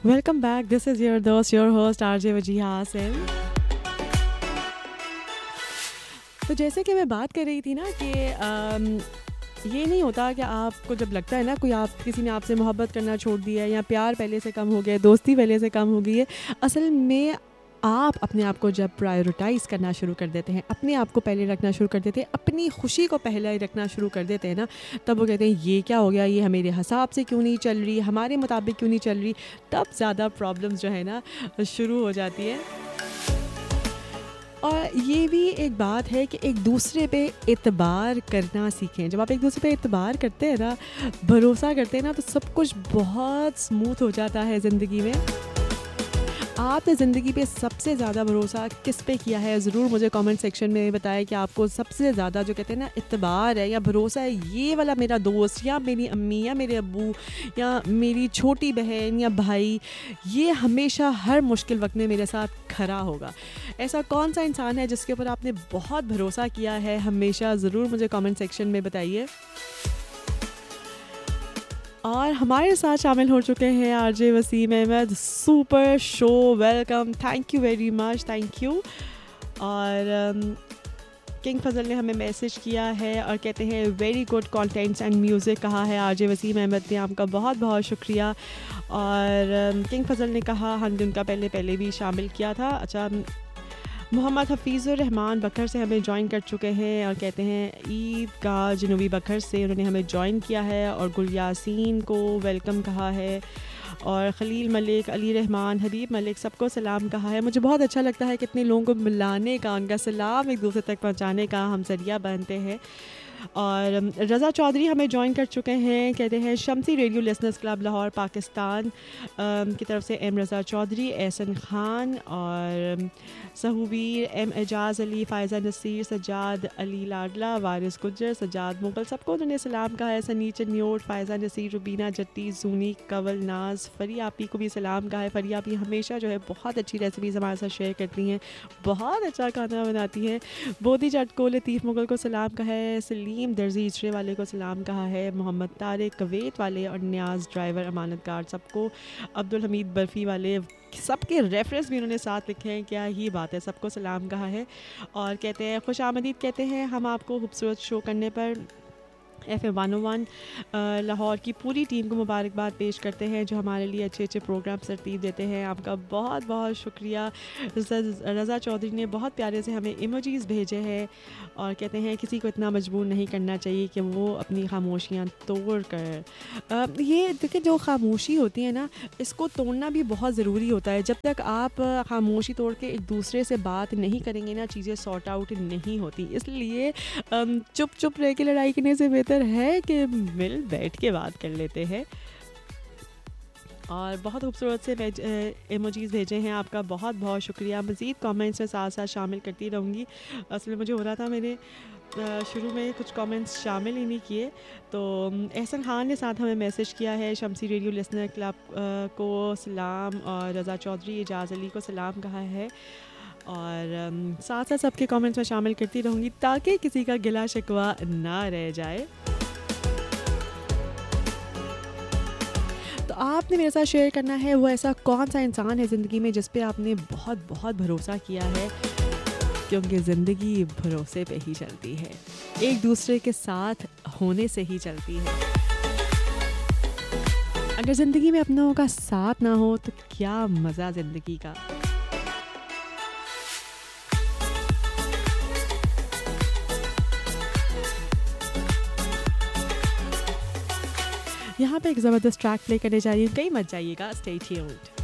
Welcome back. This is your dost, your host RJ Wajiha हासिल। तो जैसे कि मैं बात कर रही थी ना कि ये नहीं होता कि आपको जब लगता है ना कोई आप किसी ने आपसे मोहब्बत करना छोड़ दिया है या प्यार पहले से कम हो गया है, दोस्ती पहले से कम हो गई है। असल में आप अपने आप को जब प्रायोरिटाइज़ करना शुरू कर देते हैं, अपने आप को पहले रखना शुरू कर देते हैं, अपनी खुशी को पहले रखना शुरू कर देते हैं ना, तब वो कहते हैं ये क्या हो गया, ये मेरे हिसाब से क्यों नहीं चल रही, हमारे मुताबिक क्यों नहीं चल रही। तब ज़्यादा प्रॉब्लम्स जो है ना शुरू हो जाती है। और ये भी एक बात है कि एक दूसरे पे एतबार करना सीखें। जब आप एक दूसरे पे एतबार करते हैं ना, भरोसा करते हैं ना, तो सब कुछ बहुत स्मूथ हो जाता है ज़िंदगी में। आपने ज़िंदगी पे सबसे ज़्यादा भरोसा किस पे किया है? ज़रूर मुझे कमेंट सेक्शन में बताएं कि आपको सबसे ज़्यादा जो कहते हैं ना इत्तबार है या भरोसा है, ये वाला मेरा दोस्त या मेरी अम्मी या मेरे अब्बू या मेरी छोटी बहन या भाई, ये हमेशा हर मुश्किल वक्त में मेरे साथ खड़ा होगा। ऐसा कौन सा इंसान है जिसके ऊपर आपने बहुत भरोसा किया है हमेशा? ज़रूर मुझे कमेंट सेक्शन में बताइए। और हमारे साथ शामिल हो चुके हैं RJ Wasim Ahmad. Super show, welcome, thank you very much, thank you. और किंग फजल ने हमें मैसेज किया है और कहते हैं very good contents and music कहा है आरजे वसीम अहमद ने, आपका बहुत बहुत शुक्रिया। और किंग फजल ने कहा हमने उनका पहले भी शामिल किया था। अच्छा, मोहम्मद हफीज़ुर रहमान बखर से हमें ज्वाइन कर चुके हैं और कहते हैं ईद का जनूबी बखर से उन्होंने हमें ज्वाइन किया है और गुल यासीन को वेलकम कहा है और ख़लील मलिक, अली रहमान, हबीब मलिक, सबको सलाम कहा है। मुझे बहुत अच्छा लगता है कितने लोगों को मिलाने का, उनका सलाम एक दूसरे तक पहुंचाने का हम ज़रिया बनते हैं। और रज़ा चौधरी हमें ज्वाइन कर चुके हैं, कहते हैं Shamsi radio listeners club Lahore Pakistan की तरफ से एम रज़ा चौधरी, एहसन खान और सहूबीर, एम एजाज़ अली, फ़ायज़ा नसीर, सज्जाद अली लाडला, वारिस गुज्जर, सज्जाद मुगल, सबको उन्होंने सलाम कहा है। सनी चन्योट, फ़ायज़ा नसीर, रुबीना जट्टी, जूनी, कवल, नाज, फरिया आपी को भी सलाम कहा है। फरिया आपी हमेशा जो है बहुत अच्छी रेसिपीज़ हमारे साथ शेयर करती हैं, बहुत अच्छा खाना बनाती हैं। बोधी जट को, लतीफ़ मुगल को सलाम कहा है। सलीम दर्जी इचरे वाले को सलाम कहा है। मोहम्मद तारिक कवेत वाले और न्याज ड्राइवर अमानत गार्ड, सबको, अब्दुल हमीद बर्फ़ी वाले, सबके रेफरेंस भी उन्होंने साथ लिखे हैं, क्या ही बात है, सबको सलाम कहा है। और कहते हैं खुश आमदीद, कहते हैं हम आपको खूबसूरत शो करने पर FM 101 लाहौर की पूरी टीम को मुबारकबाद पेश करते हैं जो हमारे लिए अच्छे अच्छे प्रोग्राम तरतीब देते हैं। आपका बहुत बहुत शुक्रिया। रज़ा चौधरी ने बहुत प्यारे से हमें इमोजीज़ भेजे हैं और कहते हैं किसी को इतना मजबूर नहीं करना चाहिए कि वो अपनी खामोशियाँ तोड़ कर, ये देखिए जो खामोशी होती है ना, इसको तोड़ना भी बहुत ज़रूरी होता है। जब तक आप खामोशी तोड़ के एक दूसरे से बात नहीं करेंगे ना, चीज़ें सॉर्ट आउट नहीं होती। इसलिए चुप चुप रह के लड़ाई करने से बेहतर है कि मिल बैठ के बात कर लेते हैं। और बहुत खूबसूरत से इमोजीज़ भेजे हैं, आपका बहुत बहुत शुक्रिया। मज़ीद कमेंट्स में साथ साथ शामिल करती रहूँगी। असल में मुझे हो रहा था मैंने शुरू में कुछ कमेंट्स शामिल ही नहीं किए। तो एहसन खान ने साथ हमें मैसेज किया है, शम्सी रेडियो लिसनर क्लब को सलाम और रज़ा चौधरी, एजाज़ अली को सलाम कहा है। और साथ साथ सबके कमेंट्स में शामिल करती रहूँगी ताकि किसी का गिला शिकवा ना रह जाए। तो आपने मेरे साथ शेयर करना है वो ऐसा कौन सा इंसान है ज़िंदगी में जिस पे आपने बहुत बहुत भरोसा किया है, क्योंकि ज़िंदगी भरोसे पे ही चलती है, एक दूसरे के साथ होने से ही चलती है। अगर ज़िंदगी में अपनों का साथ ना हो तो क्या मज़ा ज़िंदगी का। यहाँ पे एक ज़बरदस्त ट्रैक प्ले करने जा रही हूँ, कहीं मत जाइएगा, स्टे ट्यून्ड।